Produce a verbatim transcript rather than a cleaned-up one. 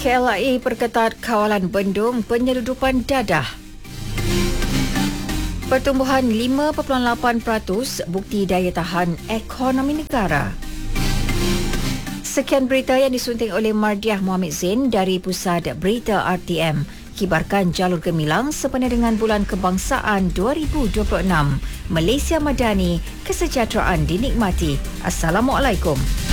K L I perketat kawalan bendung penyeludupan dadah. Pertumbuhan lima perpuluhan lapan peratus bukti daya tahan ekonomi negara. Sekian berita yang disunting oleh Mardiah Muhammad Zain dari Pusat Berita R T M. Kibarkan jalur gemilang sempena dengan Bulan Kebangsaan dua ribu dua puluh enam. Malaysia Madani, kesejahteraan dinikmati. Assalamualaikum.